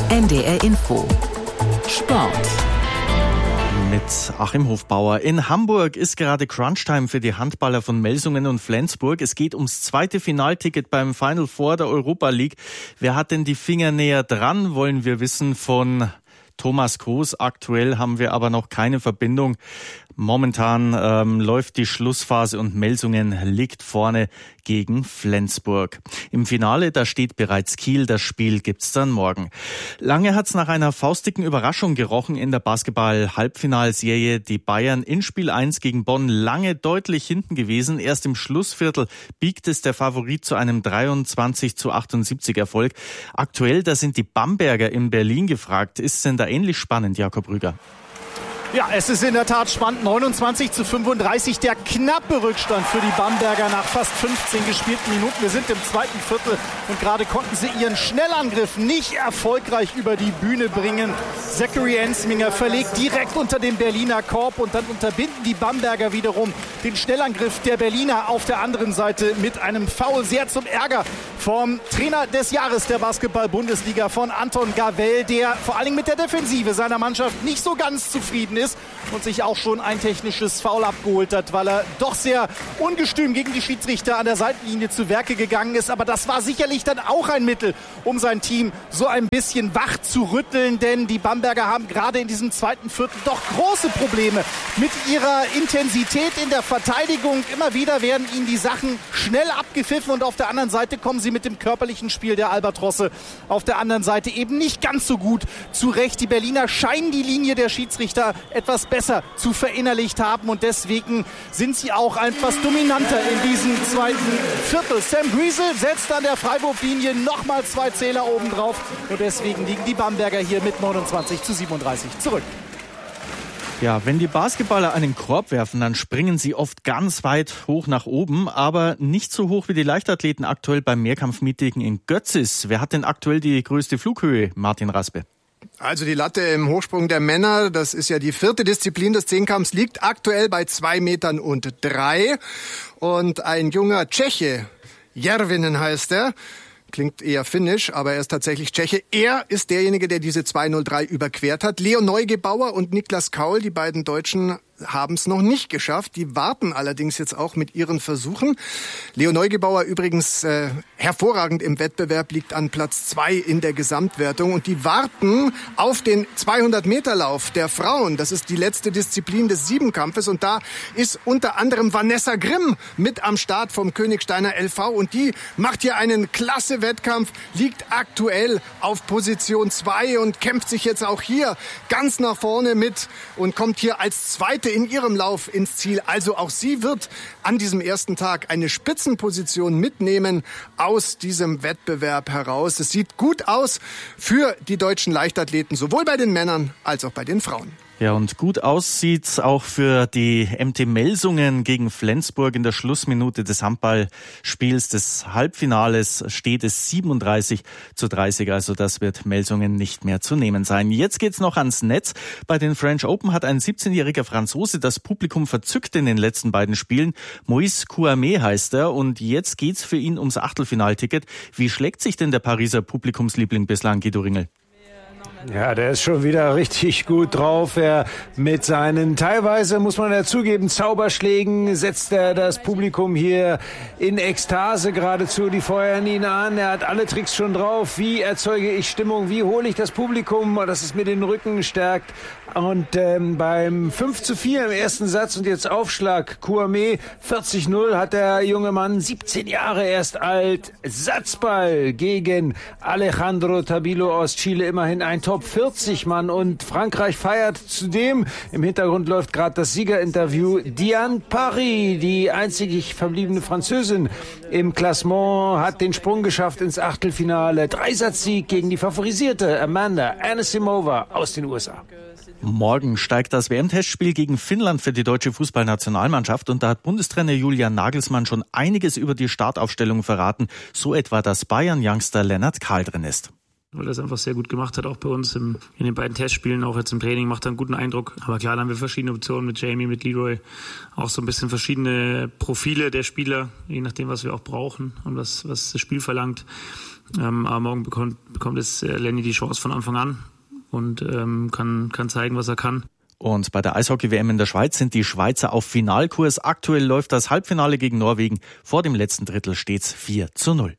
NDR Info. Sport. Mit Achim Hofbauer. In Hamburg ist gerade Crunchtime für die Handballer von Melsungen und Flensburg. Es geht ums zweite Finalticket beim Final Four der Europa League. Wer hat denn die Finger näher dran, wollen wir wissen von Thomas Koos. Aktuell haben wir aber noch keine Verbindung. Momentan läuft die Schlussphase und Melsungen liegt vorne gegen Flensburg. Im Finale, da steht bereits Kiel. Das Spiel gibt's dann morgen. Lange hat's nach einer faustdicken Überraschung gerochen in der Basketball-Halbfinalserie. Die Bayern in Spiel 1 gegen Bonn lange deutlich hinten gewesen. Erst im Schlussviertel biegt es der Favorit zu einem 23:78 Erfolg. Aktuell, da sind die Bamberger in Berlin gefragt. Ist denn da ähnlich spannend, Jakob Rüger? Ja, es ist in der Tat spannend. 29:35, der knappe Rückstand für die Bamberger nach fast 15 gespielten Minuten. Wir sind im zweiten Viertel und gerade konnten sie ihren Schnellangriff nicht erfolgreich über die Bühne bringen. Zachary Ensminger verlegt direkt unter den Berliner Korb und dann unterbinden die Bamberger wiederum den Schnellangriff der Berliner auf der anderen Seite mit einem Foul. Sehr zum Ärger vom Trainer des Jahres der Basketball-Bundesliga, von Anton Gavell, der vor allen Dingen mit der Defensive seiner Mannschaft nicht so ganz zufrieden ist und sich auch schon ein technisches Foul abgeholt hat, weil er doch sehr ungestüm gegen die Schiedsrichter an der Seitenlinie zu Werke gegangen ist. Aber das war sicherlich dann auch ein Mittel, um sein Team so ein bisschen wach zu rütteln, denn die Bamberger haben gerade in diesem zweiten Viertel doch große Probleme mit ihrer Intensität in der Verteidigung. Immer wieder werden ihnen die Sachen schnell abgepfiffen und auf der anderen Seite kommen sie mit dem körperlichen Spiel der Albatrosse auf der anderen Seite eben nicht ganz so gut zurecht. Die Berliner scheinen die Linie der Schiedsrichter etwas besser zu verinnerlicht haben und deswegen sind sie auch etwas dominanter in diesem zweiten Viertel. Sam Griesel setzt an der Freiwurflinie nochmal 2 Zähler oben drauf und deswegen liegen die Bamberger hier mit 29:37 zurück. Ja, wenn die Basketballer einen Korb werfen, dann springen sie oft ganz weit hoch nach oben, aber nicht so hoch wie die Leichtathleten aktuell beim Mehrkampfmeeting in Götzis. Wer hat denn aktuell die größte Flughöhe, Martin Raspe? Also die Latte im Hochsprung der Männer, das ist ja die 4. Disziplin des Zehnkampfs, liegt aktuell bei 2,3 Metern. Und ein junger Tscheche, Järvinen heißt er, klingt eher finnisch, aber er ist tatsächlich Tscheche. Er ist derjenige, der diese 2,03 überquert hat. Leo Neugebauer und Niklas Kaul, die beiden Deutschen, haben es noch nicht geschafft. Die warten allerdings jetzt auch mit ihren Versuchen. Leo Neugebauer übrigens hervorragend im Wettbewerb, liegt an Platz 2 in der Gesamtwertung. Und die warten auf den 200-Meter-Lauf der Frauen. Das ist die letzte Disziplin des Siebenkampfes. Und da ist unter anderem Vanessa Grimm mit am Start vom Königsteiner LV. Und die macht hier einen klasse Wettkampf, liegt aktuell auf Position 2 und kämpft sich jetzt auch hier ganz nach vorne mit und kommt hier als Zweite in ihrem Lauf ins Ziel. Also auch sie wird an diesem ersten Tag eine Spitzenposition mitnehmen aus diesem Wettbewerb heraus. Es sieht gut aus für die deutschen Leichtathleten, sowohl bei den Männern als auch bei den Frauen. Ja, und gut aussieht's auch für die MT Melsungen gegen Flensburg. In der Schlussminute des Handballspiels des Halbfinales steht es 37:30. Also das wird Melsungen nicht mehr zu nehmen sein. Jetzt geht's noch ans Netz. Bei den French Open hat ein 17-jähriger Franzose das Publikum verzückt in den letzten beiden Spielen. Moïse Kouamé heißt er und jetzt geht's für ihn ums Achtelfinalticket. Wie schlägt sich denn der Pariser Publikumsliebling bislang, Guido Ringel? Ja, der ist schon wieder richtig gut drauf. Er mit seinen, teilweise muss man ja zugeben, Zauberschlägen setzt er das Publikum hier in Ekstase geradezu. Die feuern ihn an. Er hat alle Tricks schon drauf. Wie erzeuge ich Stimmung? Wie hole ich das Publikum, dass es mir den Rücken stärkt? Und beim 5:4 im ersten Satz und jetzt Aufschlag Kouamé 40:0 hat der junge Mann, 17 Jahre erst alt, Satzball gegen Alejandro Tabilo aus Chile, immerhin ein Top-40-Mann und Frankreich feiert zudem. Im Hintergrund läuft gerade das Siegerinterview. Diane Paris, die einzig verbliebene Französin im Klassement, hat den Sprung geschafft ins Achtelfinale. 3-Satz-Sieg gegen die favorisierte Amanda Anisimova aus den USA. Morgen steigt das WM-Testspiel gegen Finnland für die deutsche Fußballnationalmannschaft und da hat Bundestrainer Julian Nagelsmann schon einiges über die Startaufstellung verraten, so etwa, dass Bayern-Youngster Lennart Kahl drin ist. Weil er es einfach sehr gut gemacht hat, auch bei uns in den beiden Testspielen, auch jetzt im Training, macht er einen guten Eindruck. Aber klar, dann haben wir verschiedene Optionen mit Jamie, mit Leroy, auch so ein bisschen verschiedene Profile der Spieler, je nachdem, was wir auch brauchen und was das Spiel verlangt. Aber morgen bekommt es Lenny die Chance von Anfang an und kann zeigen, was er kann. Und bei der Eishockey-WM in der Schweiz sind die Schweizer auf Finalkurs. Aktuell läuft das Halbfinale gegen Norwegen. Vor dem letzten Drittel steht's 4:0.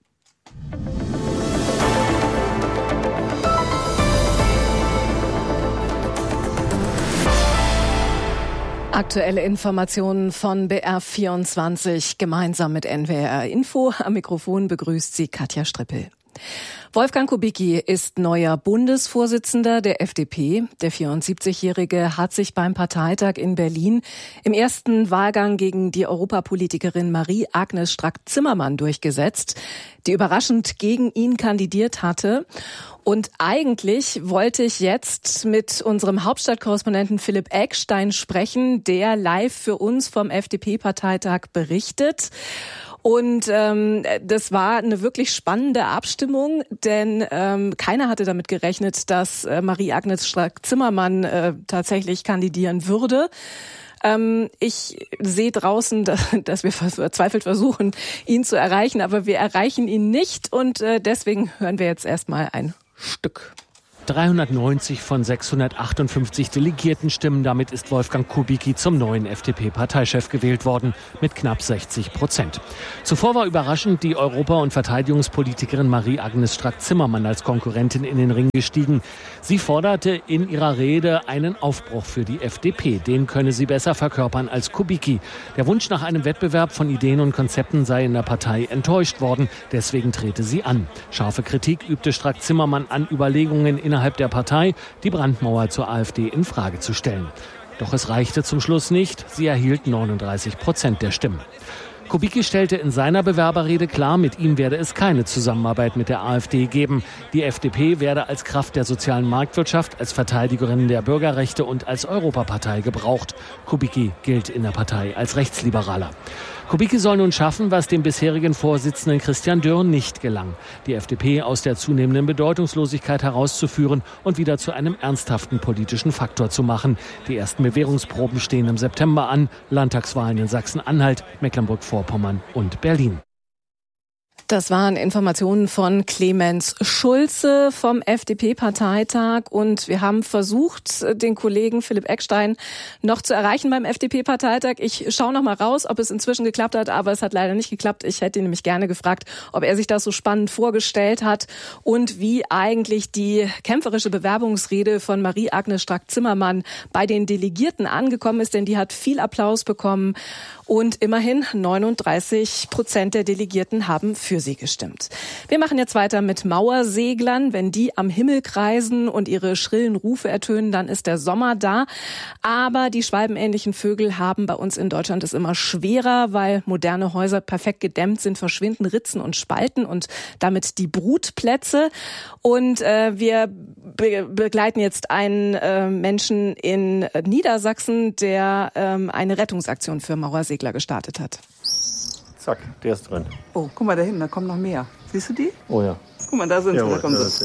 Aktuelle Informationen von BR24 gemeinsam mit NWR Info. Am Mikrofon begrüßt sie Katja Strippel. Wolfgang Kubicki ist neuer Bundesvorsitzender der FDP. Der 74-Jährige hat sich beim Parteitag in Berlin im ersten Wahlgang gegen die Europapolitikerin Marie-Agnes Strack-Zimmermann durchgesetzt, die überraschend gegen ihn kandidiert hatte. Und eigentlich wollte ich jetzt mit unserem Hauptstadtkorrespondenten Philipp Eckstein sprechen, der live für uns vom FDP-Parteitag berichtet. Und das war eine wirklich spannende Abstimmung, denn keiner hatte damit gerechnet, dass Marie-Agnes Strack-Zimmermann tatsächlich kandidieren würde. Ich sehe draußen, dass wir verzweifelt versuchen, ihn zu erreichen, aber wir erreichen ihn nicht und deswegen hören wir jetzt erstmal ein Stück. 390 von 658 Delegiertenstimmen. Damit ist Wolfgang Kubicki zum neuen FDP-Parteichef gewählt worden, mit knapp 60%. Zuvor war überraschend die Europa- und Verteidigungspolitikerin Marie-Agnes Strack-Zimmermann als Konkurrentin in den Ring gestiegen. Sie forderte in ihrer Rede einen Aufbruch für die FDP. Den könne sie besser verkörpern als Kubicki. Der Wunsch nach einem Wettbewerb von Ideen und Konzepten sei in der Partei enttäuscht worden. Deswegen trete sie an. Scharfe Kritik übte Strack-Zimmermann an Überlegungen innerhalb der Partei, die Brandmauer zur AfD in Frage zu stellen. Doch es reichte zum Schluss nicht. Sie erhielt 39% der Stimmen. Kubicki stellte in seiner Bewerberrede klar, mit ihm werde es keine Zusammenarbeit mit der AfD geben. Die FDP werde als Kraft der sozialen Marktwirtschaft, als Verteidigerin der Bürgerrechte und als Europapartei gebraucht. Kubicki gilt in der Partei als Rechtsliberaler. Kubicki soll nun schaffen, was dem bisherigen Vorsitzenden Christian Dürr nicht gelang. Die FDP aus der zunehmenden Bedeutungslosigkeit herauszuführen und wieder zu einem ernsthaften politischen Faktor zu machen. Die ersten Bewährungsproben stehen im September an. Landtagswahlen in Sachsen-Anhalt, Mecklenburg-Vorpommern und Berlin. Das waren Informationen von Clemens Schulze vom FDP-Parteitag und wir haben versucht, den Kollegen Philipp Eckstein noch zu erreichen beim FDP-Parteitag. Ich schaue noch mal raus, ob es inzwischen geklappt hat, aber es hat leider nicht geklappt. Ich hätte ihn nämlich gerne gefragt, ob er sich das so spannend vorgestellt hat und wie eigentlich die kämpferische Bewerbungsrede von Marie-Agnes Strack-Zimmermann bei den Delegierten angekommen ist, denn die hat viel Applaus bekommen und immerhin 39% der Delegierten haben für sie gestimmt. Wir machen jetzt weiter mit Mauerseglern. Wenn die am Himmel kreisen und ihre schrillen Rufe ertönen, dann ist der Sommer da. Aber die schwalbenähnlichen Vögel haben bei uns in Deutschland es immer schwerer, weil moderne Häuser perfekt gedämmt sind, verschwinden Ritzen und Spalten und damit die Brutplätze. Und wir begleiten jetzt einen Menschen in Niedersachsen, der eine Rettungsaktion für Mauersegler gestartet hat. Zack, der ist drin. Oh, guck mal da hinten, da kommen noch mehr. Siehst du die? Oh ja. Guck mal, da sind sie, da kommen sie.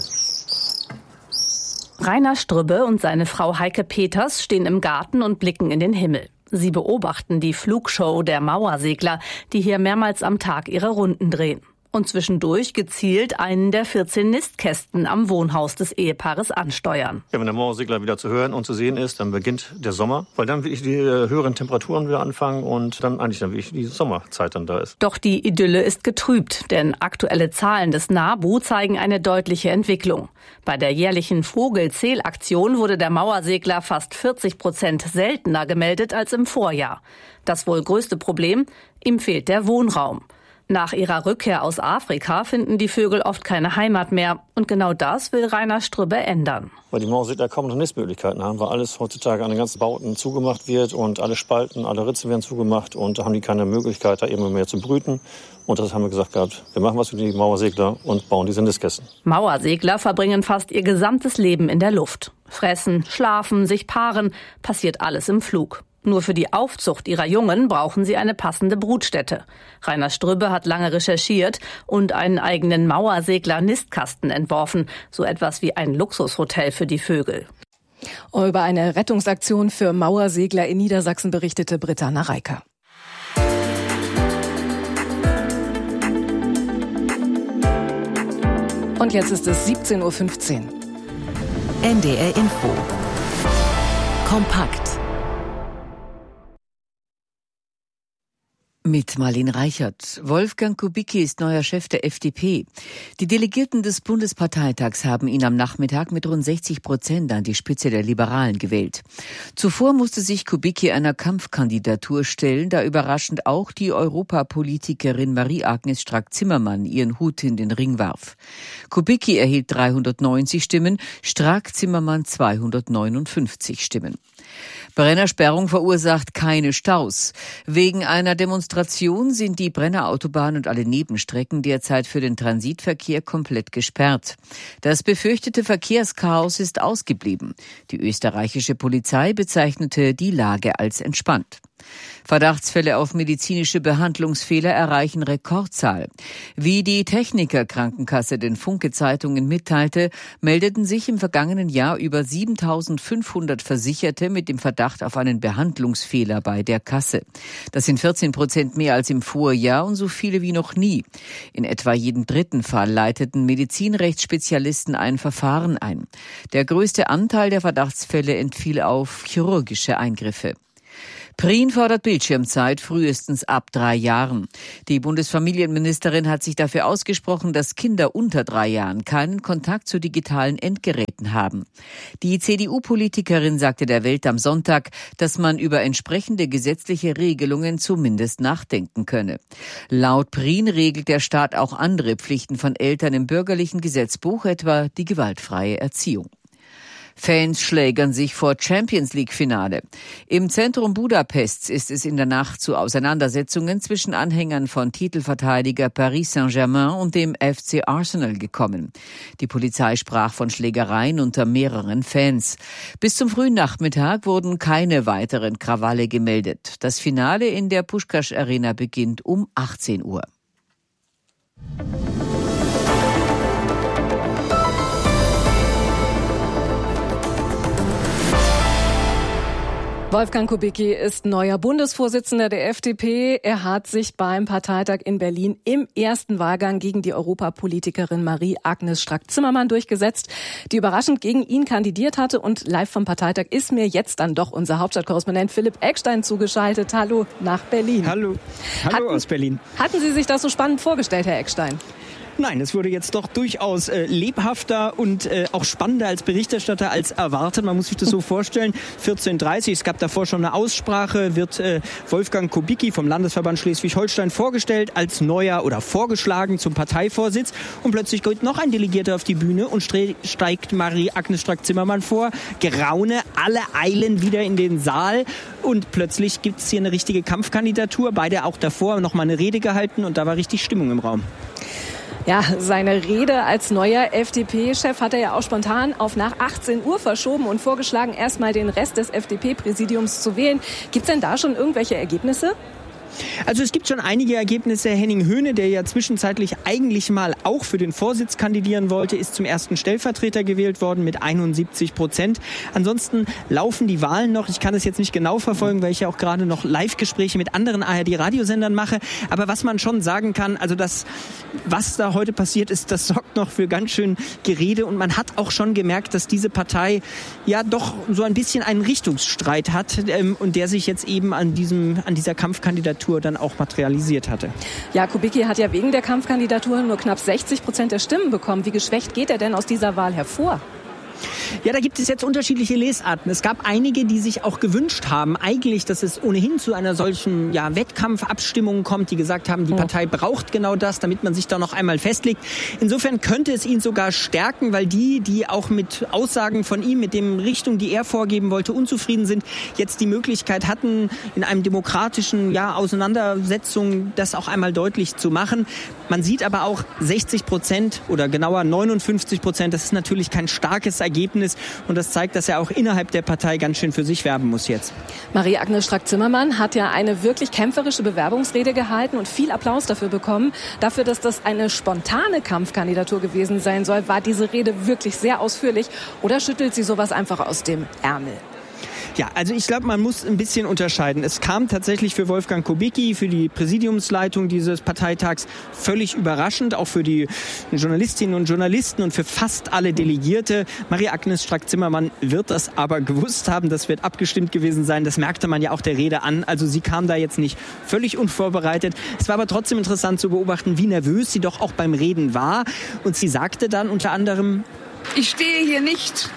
Rainer Strübbe und seine Frau Heike Peters stehen im Garten und blicken in den Himmel. Sie beobachten die Flugshow der Mauersegler, die hier mehrmals am Tag ihre Runden drehen. Und zwischendurch gezielt einen der 14 Nistkästen am Wohnhaus des Ehepaares ansteuern. Ja, wenn der Mauersegler wieder zu hören und zu sehen ist, dann beginnt der Sommer, weil dann wirklich die höheren Temperaturen wieder anfangen und dann wirklich die Sommerzeit dann da ist. Doch die Idylle ist getrübt, denn aktuelle Zahlen des NABU zeigen eine deutliche Entwicklung. Bei der jährlichen Vogelzählaktion wurde der Mauersegler fast 40% seltener gemeldet als im Vorjahr. Das wohl größte Problem? Ihm fehlt der Wohnraum. Nach ihrer Rückkehr aus Afrika finden die Vögel oft keine Heimat mehr. Und genau das will Rainer Strübbe ändern. Weil die Mauersegler kaum noch Nistmöglichkeiten haben, weil alles heutzutage an den ganzen Bauten zugemacht wird und alle Spalten, alle Ritze werden zugemacht und da haben die keine Möglichkeit, da eben mehr zu brüten. Und das haben wir gesagt gehabt, wir machen was für die Mauersegler und bauen diese Nistkästen. Mauersegler verbringen fast ihr gesamtes Leben in der Luft. Fressen, schlafen, sich paaren, passiert alles im Flug. Nur für die Aufzucht ihrer Jungen brauchen sie eine passende Brutstätte. Rainer Strübbe hat lange recherchiert und einen eigenen Mauersegler-Nistkasten entworfen. So etwas wie ein Luxushotel für die Vögel. Über eine Rettungsaktion für Mauersegler in Niedersachsen berichtete Britta Nareika. Und jetzt ist es 17:15 Uhr. NDR Info. Kompakt. Mit Marlene Reichert. Wolfgang Kubicki ist neuer Chef der FDP. Die Delegierten des Bundesparteitags haben ihn am Nachmittag mit rund 60% an die Spitze der Liberalen gewählt. Zuvor musste sich Kubicki einer Kampfkandidatur stellen, da überraschend auch die Europapolitikerin Marie-Agnes Strack-Zimmermann ihren Hut in den Ring warf. Kubicki erhielt 390 Stimmen, Strack-Zimmermann 259 Stimmen. Brennersperrung verursacht keine Staus. Wegen einer Demonstration sind die Brenner Autobahn und alle Nebenstrecken derzeit für den Transitverkehr komplett gesperrt. Das befürchtete Verkehrschaos ist ausgeblieben. Die österreichische Polizei bezeichnete die Lage als entspannt. Verdachtsfälle auf medizinische Behandlungsfehler erreichen Rekordzahl. Wie die Techniker-Krankenkasse den Funke-Zeitungen mitteilte, meldeten sich im vergangenen Jahr über 7.500 Versicherte mit dem Verdacht auf einen Behandlungsfehler bei der Kasse. Das sind 14% mehr als im Vorjahr und so viele wie noch nie. In etwa jedem dritten Fall leiteten Medizinrechtsspezialisten ein Verfahren ein. Der größte Anteil der Verdachtsfälle entfiel auf chirurgische Eingriffe. Prien fordert Bildschirmzeit frühestens ab 3 Jahren. Die Bundesfamilienministerin hat sich dafür ausgesprochen, dass Kinder unter 3 Jahren keinen Kontakt zu digitalen Endgeräten haben. Die CDU-Politikerin sagte der Welt am Sonntag, dass man über entsprechende gesetzliche Regelungen zumindest nachdenken könne. Laut Prien regelt der Staat auch andere Pflichten von Eltern im bürgerlichen Gesetzbuch, etwa die gewaltfreie Erziehung. Fans schlägern sich vor Champions-League-Finale. Im Zentrum Budapests ist es in der Nacht zu Auseinandersetzungen zwischen Anhängern von Titelverteidiger Paris Saint-Germain und dem FC Arsenal gekommen. Die Polizei sprach von Schlägereien unter mehreren Fans. Bis zum frühen Nachmittag wurden keine weiteren Krawalle gemeldet. Das Finale in der Puskás Arena beginnt um 18 Uhr. Wolfgang Kubicki ist neuer Bundesvorsitzender der FDP. Er hat sich beim Parteitag in Berlin im ersten Wahlgang gegen die Europapolitikerin Marie-Agnes Strack-Zimmermann durchgesetzt, die überraschend gegen ihn kandidiert hatte. Und live vom Parteitag ist mir jetzt dann doch unser Hauptstadtkorrespondent Philipp Eckstein zugeschaltet. Hallo nach Berlin. Hallo aus Berlin. Hatten Sie sich das so spannend vorgestellt, Herr Eckstein? Nein, es wurde jetzt doch durchaus lebhafter und auch spannender als Berichterstatter als erwartet. Man muss sich das so vorstellen. 14:30 Uhr, es gab davor schon eine Aussprache, wird Wolfgang Kubicki vom Landesverband Schleswig-Holstein vorgestellt als neuer oder vorgeschlagen zum Parteivorsitz. Und plötzlich geht noch ein Delegierter auf die Bühne und steigt Marie-Agnes Strack-Zimmermann vor. Geraune, alle eilen wieder in den Saal und plötzlich gibt es hier eine richtige Kampfkandidatur. Beide auch davor noch mal eine Rede gehalten und da war richtig Stimmung im Raum. Ja, seine Rede als neuer FDP-Chef hat er ja auch spontan auf nach 18 Uhr verschoben und vorgeschlagen, erstmal den Rest des FDP-Präsidiums zu wählen. Gibt's denn da schon irgendwelche Ergebnisse? Also es gibt schon einige Ergebnisse. Henning Höhne, der ja zwischenzeitlich eigentlich mal auch für den Vorsitz kandidieren wollte, ist zum ersten Stellvertreter gewählt worden mit 71%. Ansonsten laufen die Wahlen noch. Ich kann es jetzt nicht genau verfolgen, weil ich ja auch gerade noch Live-Gespräche mit anderen ARD-Radiosendern mache. Aber was man schon sagen kann, also das, was da heute passiert ist, das sorgt noch für ganz schön Gerede. Und man hat auch schon gemerkt, dass diese Partei ja doch so ein bisschen einen Richtungsstreit hat und der sich jetzt eben an dieser Kampfkandidatur dann auch materialisiert hatte. Ja, Kubicki hat ja wegen der Kampfkandidatur nur knapp 60% der Stimmen bekommen. Wie geschwächt geht er denn aus dieser Wahl hervor? Ja, da gibt es jetzt unterschiedliche Lesarten. Es gab einige, die sich auch gewünscht haben, eigentlich, dass es ohnehin zu einer solchen Wettkampfabstimmung kommt, die gesagt haben, die Partei braucht genau das, damit man sich da noch einmal festlegt. Insofern könnte es ihn sogar stärken, weil die auch mit Aussagen von ihm, mit dem Richtung, die er vorgeben wollte, unzufrieden sind, jetzt die Möglichkeit hatten, in einem demokratischen Auseinandersetzung das auch einmal deutlich zu machen. Man sieht aber auch 60% oder genauer 59%, das ist natürlich kein starkes Ergebnis und das zeigt, dass er auch innerhalb der Partei ganz schön für sich werben muss jetzt. Marie-Agnes Strack-Zimmermann hat ja eine wirklich kämpferische Bewerbungsrede gehalten und viel Applaus dafür bekommen. Dafür, dass das eine spontane Kampfkandidatur gewesen sein soll, war diese Rede wirklich sehr ausführlich oder schüttelt sie sowas einfach aus dem Ärmel? Ja, also ich glaube, man muss ein bisschen unterscheiden. Es kam tatsächlich für Wolfgang Kubicki, für die Präsidiumsleitung dieses Parteitags völlig überraschend, auch für die Journalistinnen und Journalisten und für fast alle Delegierte. Marie-Agnes Strack-Zimmermann wird das aber gewusst haben, das wird abgestimmt gewesen sein, das merkte man ja auch der Rede an. Also sie kam da jetzt nicht völlig unvorbereitet. Es war aber trotzdem interessant zu beobachten, wie nervös sie doch auch beim Reden war. Und sie sagte dann unter anderem: Ich stehe hier nicht,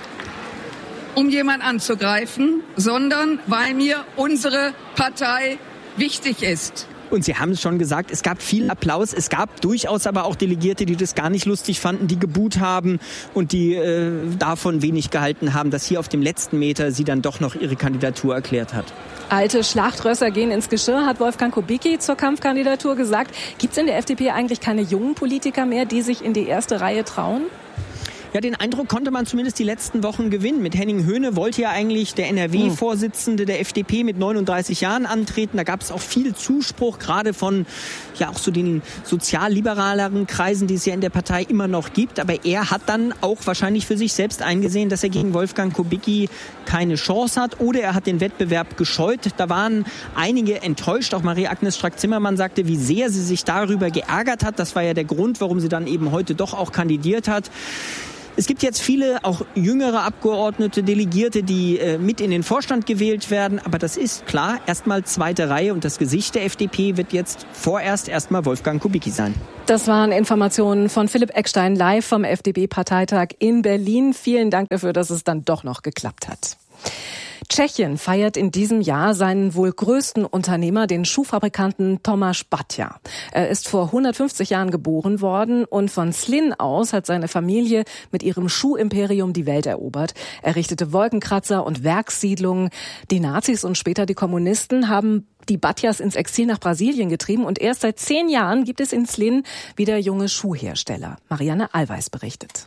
um jemanden anzugreifen, sondern weil mir unsere Partei wichtig ist. Und Sie haben es schon gesagt, es gab viel Applaus. Es gab durchaus aber auch Delegierte, die das gar nicht lustig fanden, die geboot haben und die davon wenig gehalten haben, dass hier auf dem letzten Meter sie dann doch noch ihre Kandidatur erklärt hat. Alte Schlachtrösser gehen ins Geschirr, hat Wolfgang Kubicki zur Kampfkandidatur gesagt. Gibt es in der FDP eigentlich keine jungen Politiker mehr, die sich in die erste Reihe trauen? Ja, den Eindruck konnte man zumindest die letzten Wochen gewinnen. Mit Henning Höhne wollte ja eigentlich der NRW-Vorsitzende der FDP mit 39 Jahren antreten. Da gab es auch viel Zuspruch, gerade von ja auch so den sozialliberaleren Kreisen, die es ja in der Partei immer noch gibt. Aber er hat dann auch wahrscheinlich für sich selbst eingesehen, dass er gegen Wolfgang Kubicki keine Chance hat. Oder er hat den Wettbewerb gescheut. Da waren einige enttäuscht. Auch Marie-Agnes Strack-Zimmermann sagte, wie sehr sie sich darüber geärgert hat. Das war ja der Grund, warum sie dann eben heute doch auch kandidiert hat. Es gibt jetzt viele, auch jüngere Abgeordnete, Delegierte, die mit in den Vorstand gewählt werden. Aber das ist klar, erstmal zweite Reihe. Und das Gesicht der FDP wird jetzt vorerst erstmal Wolfgang Kubicki sein. Das waren Informationen von Philipp Eckstein live vom FDP-Parteitag in Berlin. Vielen Dank dafür, dass es dann doch noch geklappt hat. Tschechien feiert in diesem Jahr seinen wohl größten Unternehmer, den Schuhfabrikanten Tomáš Baťa. Er ist vor 150 Jahren geboren worden und von Zlín aus hat seine Familie mit ihrem Schuhimperium die Welt erobert. Er richtete Wolkenkratzer und Werkssiedlungen. Die Nazis und später die Kommunisten haben die Baťas ins Exil nach Brasilien getrieben und erst seit 10 Jahren gibt es in Zlín wieder junge Schuhhersteller. Marianne Allweis berichtet.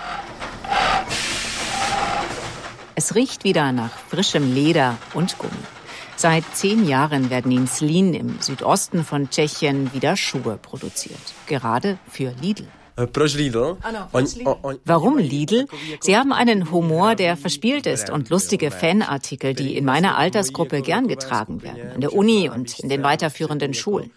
Es riecht wieder nach frischem Leder und Gummi. Seit 10 Jahren werden in Zlín im Südosten von Tschechien wieder Schuhe produziert. Gerade für Lidl. Warum Lidl? Sie haben einen Humor, der verspielt ist und lustige Fanartikel, die in meiner Altersgruppe gern getragen werden. An der Uni und in den weiterführenden Schulen.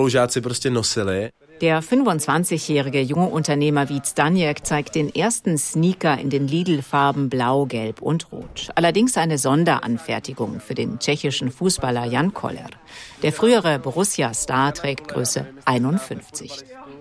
Der 25-jährige junge Unternehmer Vít Staněk zeigt den ersten Sneaker in den Lidl-Farben Blau, Gelb und Rot. Allerdings eine Sonderanfertigung für den tschechischen Fußballer Jan Koller. Der frühere Borussia-Star trägt Größe 51.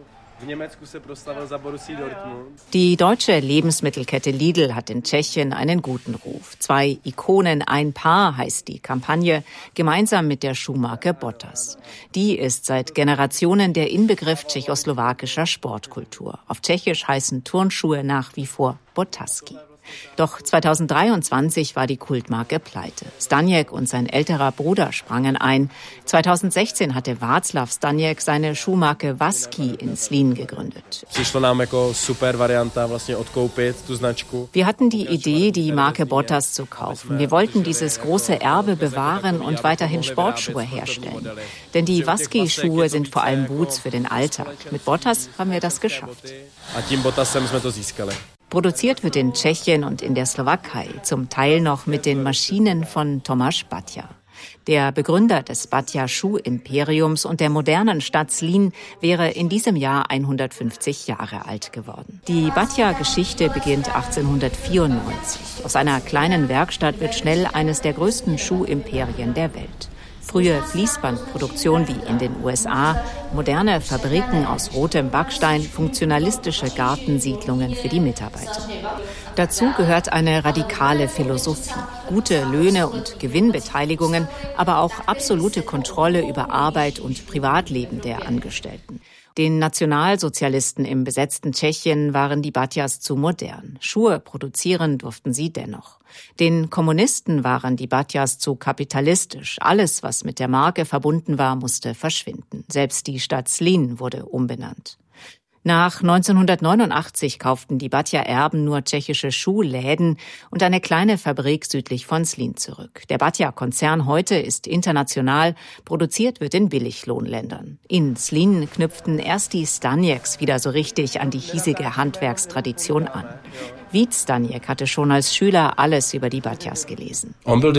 Die deutsche Lebensmittelkette Lidl hat in Tschechien einen guten Ruf. 2 Ikonen, ein Paar heißt die Kampagne, gemeinsam mit der Schuhmarke Bottas. Die ist seit Generationen der Inbegriff tschechoslowakischer Sportkultur. Auf Tschechisch heißen Turnschuhe nach wie vor Botaski. Doch 2023 war die Kultmarke pleite. Staněk und sein älterer Bruder sprangen ein. 2016 hatte Václav Staněk seine Schuhmarke Vasky in Zlín gegründet. Wir hatten die Idee, die Marke Bottas zu kaufen. Wir wollten dieses große Erbe bewahren und weiterhin Sportschuhe herstellen. Denn die Vasky-Schuhe sind vor allem Boots für den Alltag. Mit Bottas haben wir das geschafft. Produziert wird in Tschechien und in der Slowakei, zum Teil noch mit den Maschinen von Tomáš Baťa. Der Begründer des Baťa-Schuhimperiums und der modernen Stadt Zlín wäre in diesem Jahr 150 Jahre alt geworden. Die Baťa-Geschichte beginnt 1894. Aus einer kleinen Werkstatt wird schnell eines der größten Schuhimperien der Welt. Frühe Fließbandproduktion wie in den USA, moderne Fabriken aus rotem Backstein, funktionalistische Gartensiedlungen für die Mitarbeiter. Dazu gehört eine radikale Philosophie, gute Löhne und Gewinnbeteiligungen, aber auch absolute Kontrolle über Arbeit und Privatleben der Angestellten. Den Nationalsozialisten im besetzten Tschechien waren die Baťas zu modern. Schuhe produzieren durften sie dennoch. Den Kommunisten waren die Baťas zu kapitalistisch. Alles, was mit der Marke verbunden war, musste verschwinden. Selbst die Stadt Zlín wurde umbenannt. Nach 1989 kauften die Baťa-Erben nur tschechische Schuhläden und eine kleine Fabrik südlich von Zlín zurück. Der Baťa-Konzern heute ist international, produziert wird in Billiglohnländern. In Zlín knüpften erst die Staněks wieder so richtig an die hiesige Handwerkstradition an. Vít Staněk hatte schon als Schüler alles über die Batjas gelesen.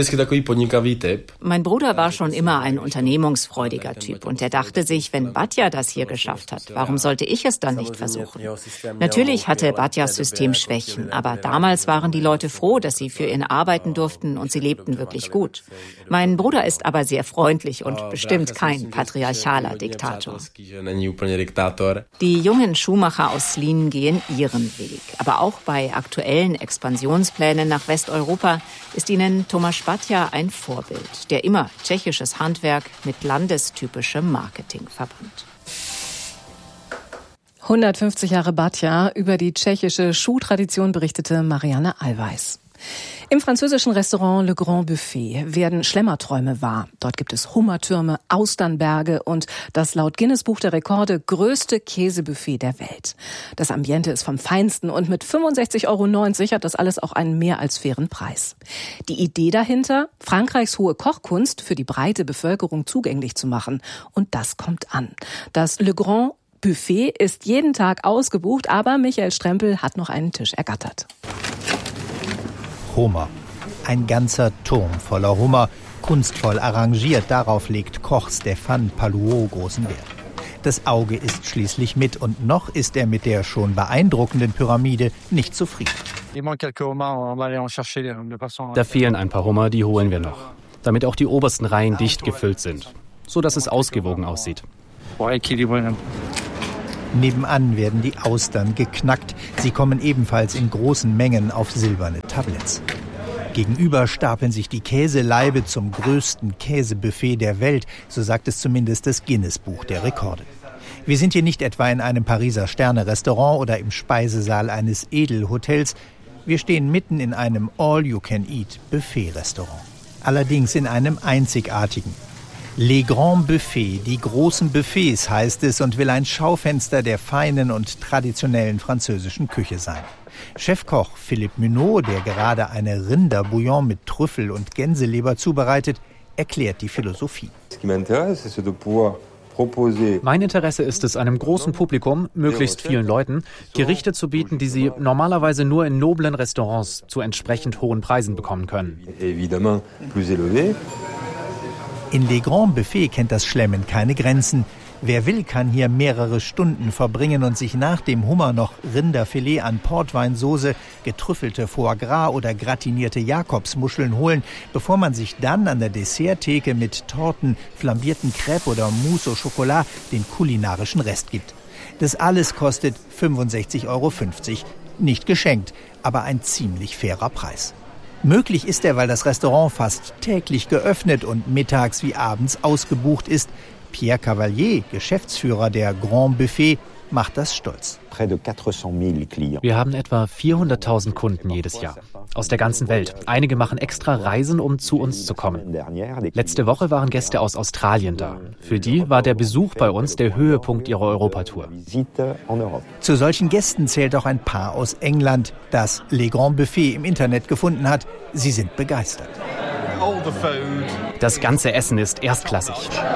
Mein Bruder war schon immer ein unternehmungsfreudiger Typ und er dachte sich, wenn Batja das hier geschafft hat, warum sollte ich es dann nicht versuchen? Natürlich hatte Batjas System Schwächen, aber damals waren die Leute froh, dass sie für ihn arbeiten durften und sie lebten wirklich gut. Mein Bruder ist aber sehr freundlich und bestimmt kein patriarchaler Diktator. Die jungen Schuhmacher aus Zlín gehen ihren Weg, aber auch bei aktuellen Expansionsplänen nach Westeuropa ist ihnen Tomáš Baťa ein Vorbild, der immer tschechisches Handwerk mit landestypischem Marketing verband. 150 Jahre Baťa, über die tschechische Schuhtradition berichtete Marianne Allweis. Im französischen Restaurant Le Grand Buffet werden Schlemmerträume wahr. Dort gibt es Hummertürme, Austernberge und das laut Guinness-Buch der Rekorde größte Käsebuffet der Welt. Das Ambiente ist vom Feinsten und mit 65,90 € hat das alles auch einen mehr als fairen Preis. Die Idee dahinter, Frankreichs hohe Kochkunst für die breite Bevölkerung zugänglich zu machen. Und das kommt an. Das Le Grand Buffet ist jeden Tag ausgebucht, aber Michael Strempel hat noch einen Tisch ergattert. Hummer. Ein ganzer Turm voller Hummer, kunstvoll arrangiert. Darauf legt Koch Stéphane Palluau großen Wert. Das Auge ist schließlich mit und noch ist er mit der schon beeindruckenden Pyramide nicht zufrieden. Da fehlen ein paar Hummer, die holen wir noch. Damit auch die obersten Reihen dicht gefüllt sind, so dass es ausgewogen aussieht. Nebenan werden die Austern geknackt. Sie kommen ebenfalls in großen Mengen auf silberne Tabletts. Gegenüber stapeln sich die Käselaibe zum größten Käsebuffet der Welt, so sagt es zumindest das Guinness-Buch der Rekorde. Wir sind hier nicht etwa in einem Pariser Sterne-Restaurant oder im Speisesaal eines Edelhotels. Wir stehen mitten in einem All-You-Can-Eat-Buffet-Restaurant. Allerdings in einem einzigartigen. Les Grands Buffets, die großen Buffets heißt es und will ein Schaufenster der feinen und traditionellen französischen Küche sein. Chefkoch Philippe Muneau, der gerade eine Rinderbouillon mit Trüffel und Gänseleber zubereitet, erklärt die Philosophie. Mein Interesse ist es, einem großen Publikum, möglichst vielen Leuten, Gerichte zu bieten, die sie normalerweise nur in noblen Restaurants zu entsprechend hohen Preisen bekommen können. In Les Grands Buffets kennt das Schlemmen keine Grenzen. Wer will, kann hier mehrere Stunden verbringen und sich nach dem Hummer noch Rinderfilet an Portweinsoße, getrüffelte Foie Gras oder gratinierte Jakobsmuscheln holen, bevor man sich dann an der Desserttheke mit Torten, flambierten Crêpes oder Mousse au Chocolat den kulinarischen Rest gibt. Das alles kostet 65,50 €. Nicht geschenkt, aber ein ziemlich fairer Preis. Möglich ist er, weil das Restaurant fast täglich geöffnet und mittags wie abends ausgebucht ist. Pierre Cavalier, Geschäftsführer der Grand Buffet, macht das stolz. Wir haben etwa 400.000 Kunden jedes Jahr. Aus der ganzen Welt. Einige machen extra Reisen, um zu uns zu kommen. Letzte Woche waren Gäste aus Australien da. Für die war der Besuch bei uns der Höhepunkt ihrer Europatour. Zu solchen Gästen zählt auch ein Paar aus England, das Les Grands Buffet im Internet gefunden hat. Sie sind begeistert. Das ganze Essen ist erstklassig.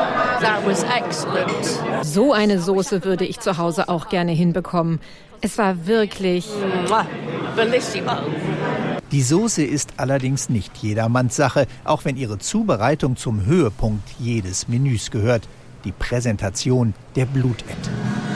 So eine Soße würde ich zu Hause auch gerne hinbekommen. Es war wirklich bellissimo. Die Soße ist allerdings nicht jedermanns Sache, auch wenn ihre Zubereitung zum Höhepunkt jedes Menüs gehört. Die Präsentation der Blutente.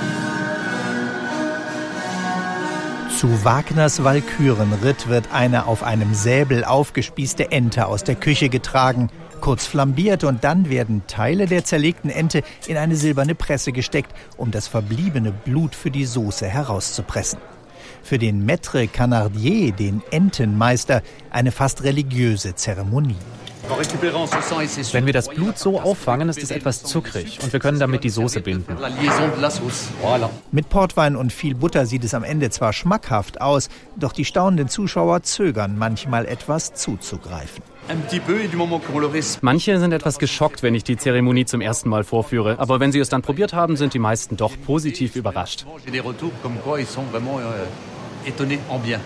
Zu Wagners Walkürenritt wird eine auf einem Säbel aufgespießte Ente aus der Küche getragen, kurz flambiert und dann werden Teile der zerlegten Ente in eine silberne Presse gesteckt, um das verbliebene Blut für die Soße herauszupressen. Für den Maître Canardier, den Entenmeister, eine fast religiöse Zeremonie. Wenn wir das Blut so auffangen, ist es etwas zuckrig und wir können damit die Soße binden. Mit Portwein und viel Butter sieht es am Ende zwar schmackhaft aus, doch die staunenden Zuschauer zögern manchmal etwas zuzugreifen. Manche sind etwas geschockt, wenn ich die Zeremonie zum ersten Mal vorführe. Aber wenn sie es dann probiert haben, sind die meisten doch positiv überrascht.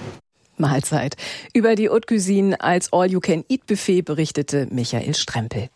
Mahlzeit. Über die Haute Cuisine als All-You-Can-Eat-Buffet berichtete Michael Strempel.